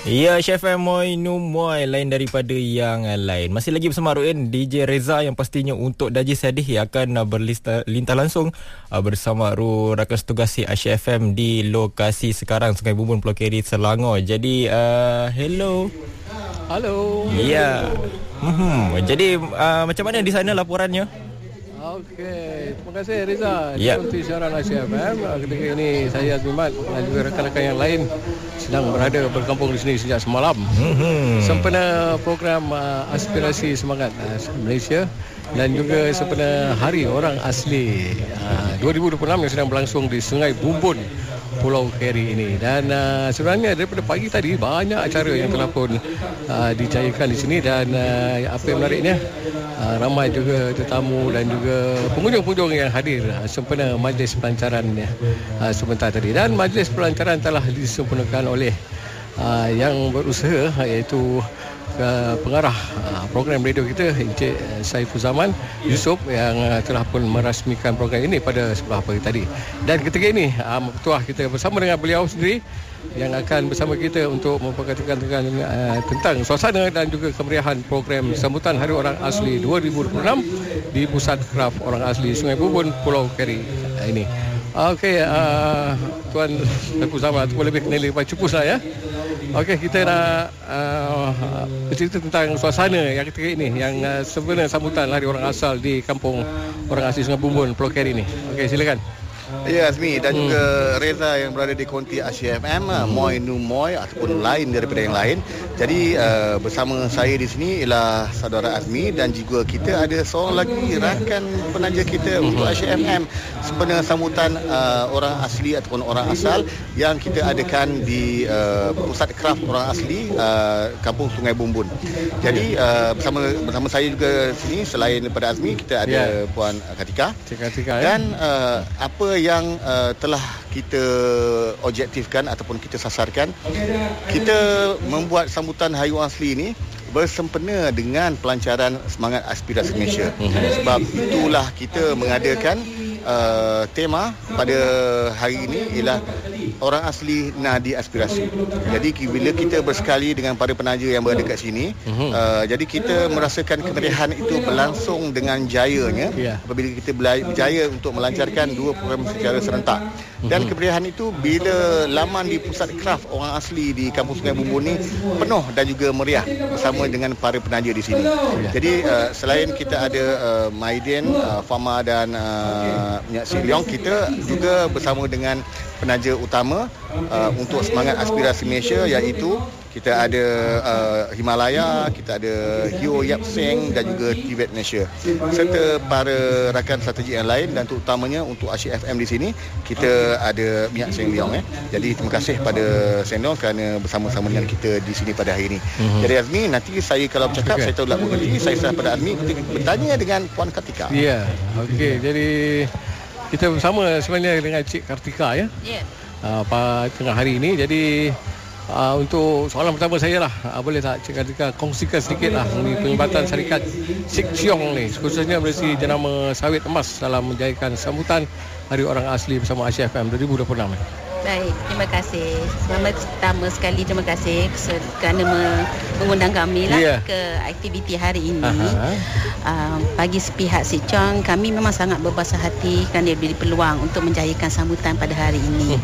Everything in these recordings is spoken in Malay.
Ya, Chef Moy Numoy, lain daripada yang lain. Masih lagi bersama Ruin, DJ Reza yang pastinya untuk Daji Sadih yang akan berlintah langsung bersama rakan setugas Asia FM di lokasi sekarang Sungai Bumbun, Pulau Keri, Selangor. Jadi, hello. Halo. Ya. Jadi, macam mana di sana laporannya? Okey, terima kasih Reza. Ya. Seperti siaran Asia FM, ketika ini saya Azmimat dan juga rakan-rakan yang lain sedang berkampung di sini sejak semalam. Sempena program Aspirasi Semangat Malaysia dan juga sempena Hari Orang Asli 2026 yang sedang berlangsung di Sungai Bumbun, Pulau Keri ini. Dan sebenarnya daripada pagi tadi banyak acara yang telah pun dijayakan di sini. Dan apa yang menariknya, ramai juga tetamu dan juga pengunjung-pengunjung yang hadir sempena majlis pelancaran sebentar tadi. Dan majlis pelancaran telah disempurnakan oleh yang berusaha, iaitu pengarah program radio kita, Encik Saiful Zaman Yusof, yang telah pun merasmikan program ini pada sebelah pagi tadi. Dan ketika ini Ketua kita bersama dengan beliau sendiri yang akan bersama kita untuk memperkatakan tentang suasana dan juga kemeriahan program sambutan Hari Orang Asli 2026 di Pusat Kraf Orang Asli Sungai Bumbun, Pulau Keri ini. Okey, Tuan Saiful Zaman, lebih kenali Pak Cupus lah ya. Okey, kita nak bercerita tentang suasana yang ketika ini, yang sebenarnya sambutan Hari Orang Asal di Kampung Orang Asli Sungai Bumbun, Pulau Keri ini. Okey, silakan. Ya, Azmi dan juga Reza yang berada di konti Asia FM, Moy Numoy ataupun lain daripada yang lain. Jadi bersama saya di sini ialah saudara Azmi dan juga kita ada seorang lagi rakan penaja kita untuk Asia FM sempena sambutan orang asli ataupun orang asal yang kita adakan di Pusat Kraf Orang Asli Kampung Sungai Bumbun. Jadi bersama saya juga sini, selain daripada Azmi, kita ada Puan Katika. Dan apa yang telah kita objektifkan ataupun kita sasarkan, kita membuat sambutan Hari Orang Asli ini bersempena dengan pelancaran Semangat Aspirasi Malaysia. Sebab itulah kita mengadakan tema pada hari ini ialah Orang Asli Nadi Aspirasi. Jadi bila kita bersekali dengan para penaja yang berada kat sini, jadi kita merasakan kemeriahan itu berlangsung dengan jayanya apabila kita berjaya untuk melancarkan dua program secara serentak. Dan kemeriahan itu bila laman di Pusat Kraf Orang Asli di Kampung Sungai Bumbun ni penuh dan juga meriah bersama dengan para penaja di sini. Jadi selain kita ada Maidin, Fama dan Nyak Si Leong, kita juga bersama dengan penaja utama untuk Semangat Aspirasi Malaysia, iaitu kita ada Himalaya, kita ada Hyo Yap Seng dan juga Tibet Malaysia, serta para rakan strategi yang lain. Dan terutamanya untuk Asia FM di sini kita ada Minyak Seng Leong. Jadi terima kasih pada Seng Leong kerana bersama-sama dengan kita di sini pada hari ini. Jadi Azmi, nanti saya kalau bercakap saya tahu tak mengerti, saya serah pada Azmi untuk bertanya dengan Puan Kartika. Ya, okey. Jadi kita bersama sebenarnya dengan Cik Kartika tengah hari ini. Jadi untuk soalan pertama saya lah, boleh tak Cik Kartika kongsikan sedikit lah mengenai penglibatan syarikat Sik Siong ni, khususnya berisi jenama sawit emas dalam menjayakan sambutan Hari Orang Asli bersama Asia FM 2026. Baik, terima kasih. Pertama sekali terima kasih kerana mengundang kami lah ke aktiviti hari ini. Bagi sepihak Sik Chong, kami memang sangat berbesar hati kerana diberi peluang untuk menjayakan sambutan pada hari ini.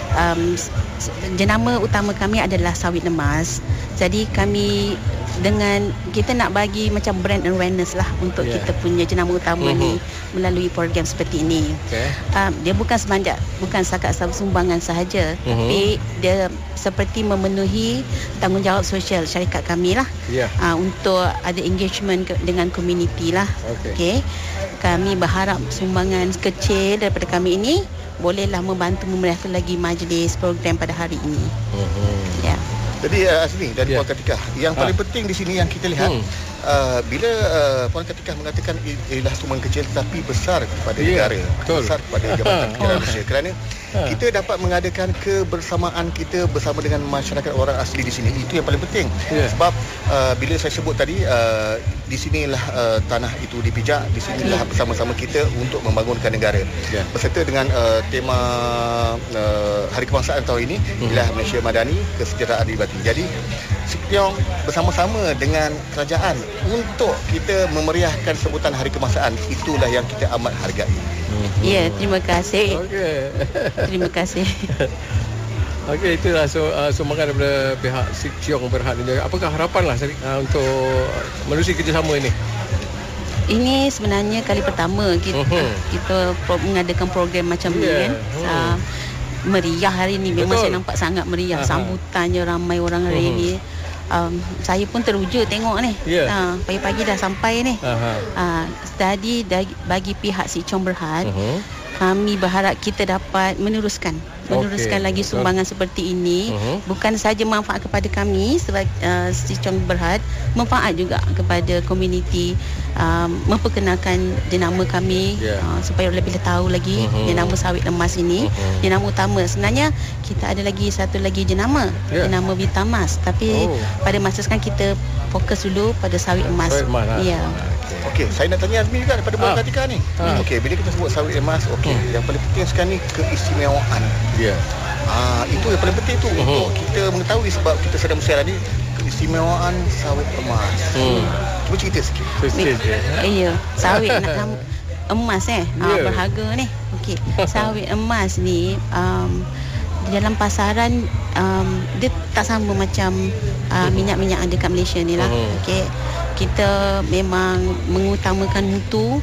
Jenama utama kami adalah sawit emas. Jadi kami dengan kita nak bagi macam brand awareness lah untuk kita punya jenama utama ni melalui program seperti ini. Dia bukan setakat sumbangan sahaja, tapi dia seperti memenuhi tanggungjawab sosial syarikat kami lah, untuk ada engagement dengan komuniti lah. Kami berharap sumbangan kecil daripada kami ini bolehlah membantu memeriahkan lagi majlis program pada hari ini. Jadi Azmi dan Puan Katika, yang paling penting di sini yang kita lihat, bila Puan Katika mengatakan ialah sumbangan kecil tetapi besar kepada negara, besar kepada Jabatan Kerajaan Malaysia, kerana kita dapat mengadakan kebersamaan kita bersama dengan masyarakat orang asli di sini. Itu yang paling penting. Sebab bila saya sebut tadi, di sinilah tanah itu dipijak, di sinilah bersama-sama kita untuk membangunkan negara. Berserta dengan tema Hari Kebangsaan tahun ini ialah Malaysia Madani, Kesejahteraan Adibati. Jadi Sikyong bersama-sama dengan kerajaan untuk kita memeriahkan sebutan Hari Kebangsaan. Itulah yang kita amat hargai. Ya, terima kasih. Terima kasih. Okey, itulah sumbangan daripada pihak Sikyong Berhad ini. Apakah harapanlah untuk menerusi kerjasama ini? Ini sebenarnya kali pertama kita mengadakan program macam ni kan. Meriah hari ni. Memang saya nampak sangat meriah. Sambutannya ramai orang hari ni. Saya pun teruja tengok ni. Pagi-pagi dah sampai ni. Tadi bagi pihak Sikyong Berhad, kami berharap kita dapat meneruskan lagi sumbangan seperti ini. Bukan sahaja manfaat kepada kami sebagai Sikyong Berhad, manfaat juga kepada komuniti, memperkenalkan jenama kami, supaya lebih tahu lagi jenama sawit emas ini. Jenama utama sebenarnya kita ada lagi satu lagi jenama Vitamas, tapi pada masa sekarang kita fokus dulu pada sawit emas. Okey, saya nak tanya Azmi juga daripada buat Katika ni. Okey, bila kita sebut sawit emas, yang paling penting sekarang ni keistimewaan. Itu yang paling penting tu untuk kita mengetahui, sebab kita sedang bersiaran ni keistimewaan sawit emas. Cuba cerita sikit. Ya, sawit emas berharga ni. Okey, sawit emas ni dalam pasaran dia tak sama macam minyak-minyak ada kat Malaysia ni lah. Okey, kita memang mengutamakan mutu.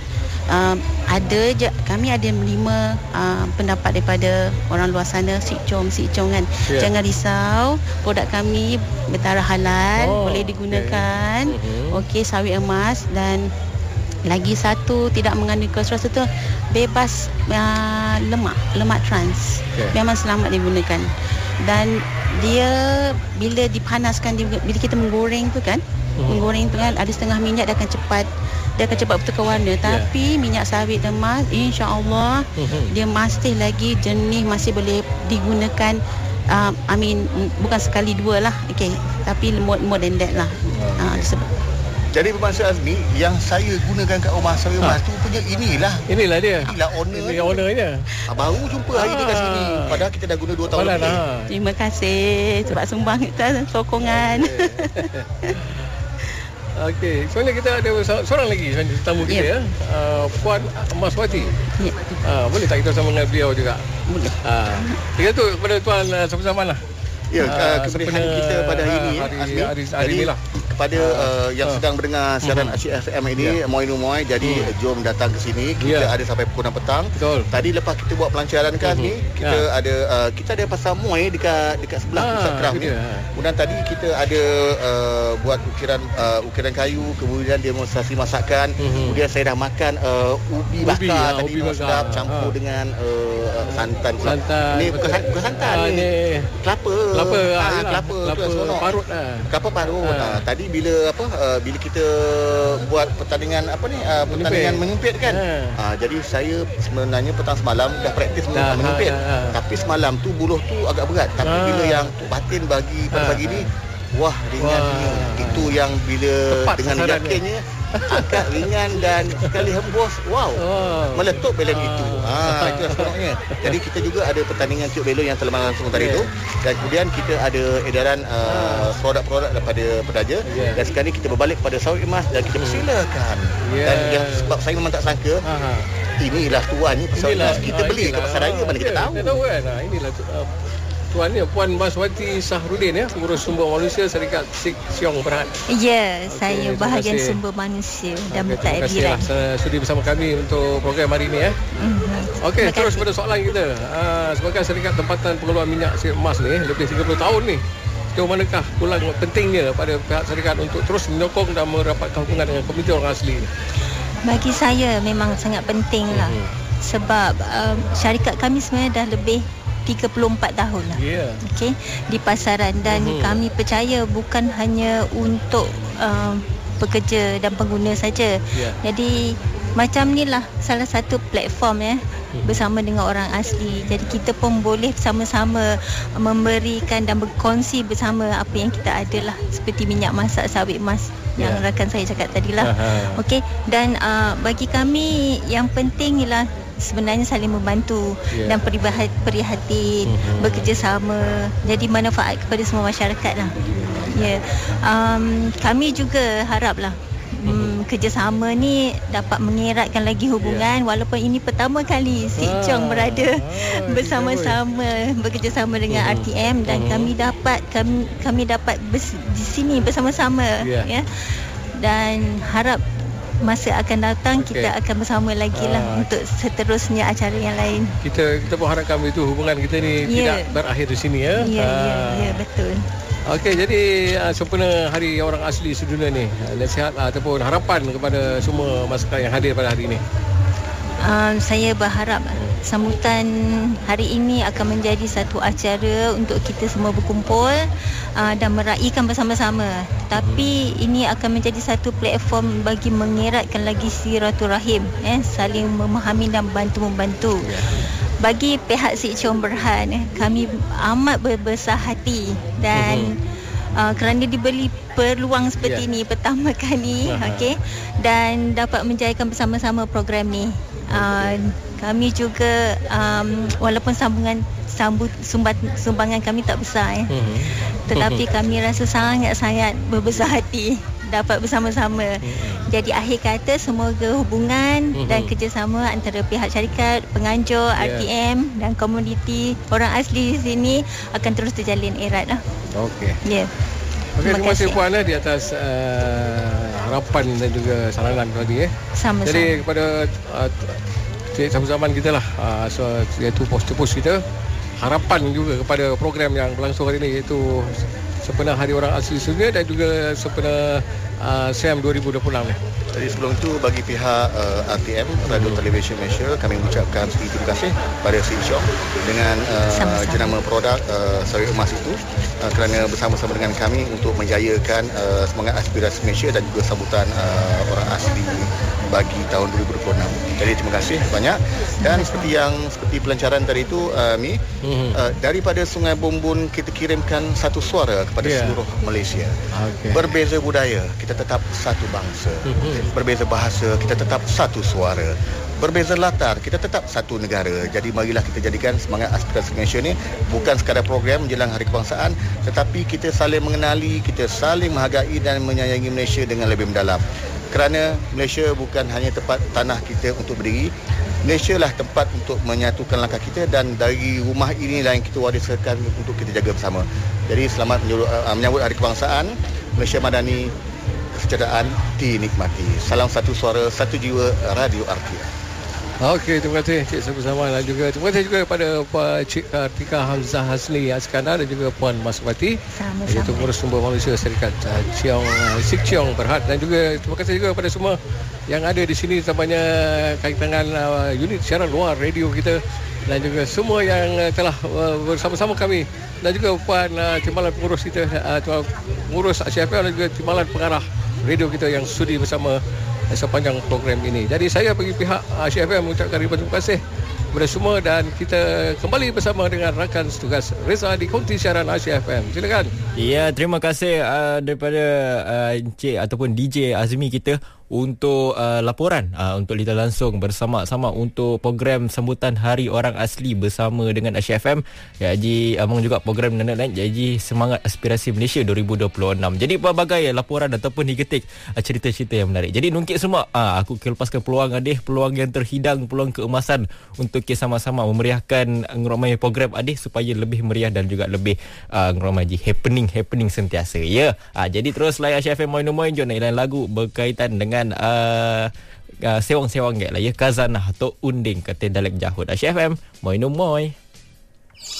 Kami ada menerima pendapat daripada orang luar sana, Sikyong kan. Jangan risau, produk kami bertaraf halal, boleh digunakan. Okey, sawit emas. Dan lagi satu, tidak mengandung kolesterol, serta bebas lemak trans. Memang selamat digunakan. Dan dia bila dipanaskan, bila kita menggoreng tu kan, ada setengah minyak, dia akan cepat bertukar warna. Tapi minyak sawit emas, insya-Allah dia masih lagi jernih, masih boleh digunakan. Bukan sekali dua lah, tapi more than that lah. Jadi bermaksud Azmi, yang saya gunakan kat rumah sawit emas tu punya inilah dia. Inilah ownernya. Baru jumpa hari ni kat sini. Padahal kita dah guna 2 tahun lebih. Terima kasih sebab sumbang sokongan. Okey, sebenarnya kita ada seorang lagi tetamu kita Puan Maswati. Boleh tak kita sama dengan beliau juga? Boleh. Kita tu kepada Tuan sama-sama lah. Kemeriahan kita pada hari ini hari ni lah. Kepada yang sedang mendengar siaran Asyik FM ini, Moy, jadi jom datang ke sini. Kita ada sampai pukul 6 petang. Tadi lepas kita buat pelancaran kan ni, kita ada pasar Moy dekat sebelah pusat kraft ni. Kemudian tadi kita ada buat ukiran kayu, kemudian demonstrasi masakan. Kemudian saya dah makan ubi bakar tadi, sedap, campur dengan santan. Ni bukan santan ni. Kelapa parut kelapa parut. Tadi bila kita buat pertandingan pertandingan menyempit kan. Jadi saya sebenarnya petang semalam dah praktis menyempit. Tapi semalam tu buluh tu agak berat. Tapi bila yang Tok Batin bagi pada pagi ni, wah, ringannya. Itu yang bila tepat dengan yakinnya angkat ringan dan sekali hembus, meletup belon itu. Itu sebenarnya. Jadi kita juga ada pertandingan tiup belon yang telah berlangsung tadi itu, dan kemudian kita ada edaran produk-produk daripada pedaja. Dan sekarang ni kita berbalik pada sawit emas dan kita persilakan. Dan sebab saya memang tak sangka inilah tuannya sawit emas. Kita beli ke pasar raya, mana kita tahu. Inilah Tuan ni, Puan Maswati Sahrudin, pengurus sumber manusia Syarikat Sikyong Berhad. Saya bahagian sumber manusia dan mentadbiran. Sudi bersama kami untuk program hari ini. Okey, terus pada soalan kita. Sebagai syarikat tempatan pengeluar minyak emas ni lebih 30 tahun ni, sejauh manakah pulang pentingnya pada pihak syarikat untuk terus menyokong dan merapatkan hubungan dengan komuniti orang asli ni? Bagi saya memang sangat penting lah. Sebab syarikat kami sebenarnya dah lebih 34 tahun lah. Di pasaran, dan kami percaya bukan hanya untuk pekerja dan pengguna saja. Jadi macam ni lah salah satu platform bersama dengan orang asli. Jadi kita pun boleh sama-sama memberikan dan berkongsi bersama apa yang kita ada lah, seperti minyak masak sawit emas yang rakan saya cakap tadilah. Okey, dan bagi kami yang penting ialah sebenarnya saling membantu dan prihatin, bekerjasama, jadi manfaat kepada semua masyarakat lah. Kami juga haraplah kerjasama ni dapat mengeratkan lagi hubungan, walaupun ini pertama kali Sik Chong berada bersama-sama bekerjasama dengan RTM, dan kami dapat di sini bersama-sama dan harap masa akan datang kita akan bersama lagi lah untuk seterusnya acara yang lain. Kita pun harapkan itu hubungan kita ni tidak berakhir di sini ya. Ya, betul. Okey, jadi sempena Hari Orang Asli Sedunia ni, nasihat ataupun harapan kepada semua masyarakat yang hadir pada hari ini. Saya berharap sambutan hari ini akan menjadi satu acara untuk kita semua berkumpul dan meraihkan bersama-sama. Tapi ini akan menjadi satu platform bagi mengeratkan lagi silaturahim, saling memahami dan bantu-membantu. Bagi pihak Sik Chong Berhad, kami amat berbesar hati dan kerana diberi peluang seperti ini pertama kali, dan dapat menjayakan bersama-sama program ni. Kami juga walaupun sumbangan kami tak besar, tetapi kami rasa sangat-sangat berbesar hati dapat bersama-sama. Jadi akhir kata, semoga hubungan dan kerjasama antara pihak syarikat, penganjur, RTM dan komuniti orang asli di sini akan terus terjalin erat lah. Okey, terima kasih Puan di atas harapan dan juga saranan tadi. Sama-sama. Jadi kepada sahabat zaman kita lah, iaitu poster-post kita, harapan juga kepada program yang berlangsung hari ini, iaitu sempena Hari Orang Asli Sedunia dan juga sempena SAM 2026 ni. Jadi sebelum itu, bagi pihak RTM, Radio Television Malaysia, kami mengucapkan terima kasih pada Sik Chong dengan jenama produk sawit emas itu, kerana bersama-sama dengan kami untuk menjayakan semangat aspirasi Malaysia dan juga sambutan orang asli bagi tahun 2026. Jadi terima kasih banyak. Dan seperti pelancaran tadi itu, Mi, daripada Sungai Bumbun kita kirimkan satu suara kepada seluruh Malaysia. Berbeza budaya, kita tetap satu bangsa. Berbeza bahasa, kita tetap satu suara. Berbeza latar, kita tetap satu negara. Jadi marilah kita jadikan semangat aspirasi Malaysia ni bukan sekadar program menjelang Hari Kebangsaan, tetapi kita saling mengenali, kita saling menghargai dan menyayangi Malaysia dengan lebih mendalam. Kerana Malaysia bukan hanya tempat tanah kita untuk berdiri, Malaysia lah tempat untuk menyatukan langkah kita, dan dari rumah inilah yang kita wariskan untuk kita jaga bersama. Jadi selamat menyambut Hari Kebangsaan. Malaysia Madani, kesejahteraan dinikmati. Salam satu suara, satu jiwa, Radio RTM. Okey, terima kasih Cik Sabu Zaman, dan juga terima kasih juga kepada Cik Kartika Hamzah Hasni Askandar dan juga Puan Maswati, iaitu Pengurus Sumber Manusia Syarikat Sik Chong Berhad, dan juga terima kasih juga kepada semua yang ada di sini, terutamanya kaitan dengan unit siaran luar radio kita, dan juga semua yang telah bersama-sama kami, dan juga Puan Timbalan Pengurus kita, Pengurus ACFM, dan juga Timbalan Pengarah radio kita yang sudi bersama sepanjang program ini. Jadi saya bagi pihak ACFM mengucapkan ribuan terima kasih kepada semua, dan kita kembali bersama dengan rakan setugas Reza di konti siaran ACFM. Silakan. Ya, terima kasih daripada Encik ataupun DJ Azmi kita untuk laporan untuk litar langsung bersama-sama untuk program sambutan Hari Orang Asli bersama dengan ACFM. Jadi among juga program naik jadi semangat aspirasi Malaysia 2026. Jadi pelbagai laporan ataupun digetik cerita-cerita yang menarik. Jadi nungkit semua aku lepaskan peluang peluang yang terhidang, peluang keemasan untuk kita sama-sama memeriahkan ngeramai program supaya lebih meriah dan juga lebih ngeramai happening sentiasa. Ya. Jadi terus layan ACFM Moin jom nak lagu berkaitan dengan sewang-sewang lah ya, Kazanah atau Unding kata Dalek Jahud. ACFM Moin.